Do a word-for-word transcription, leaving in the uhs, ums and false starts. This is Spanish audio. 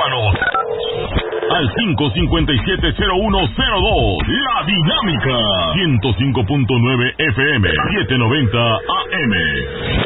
Llámanos al cinco cinco siete cero uno cero dos. La Dinámica ciento cinco punto nueve F M, setecientos noventa A M.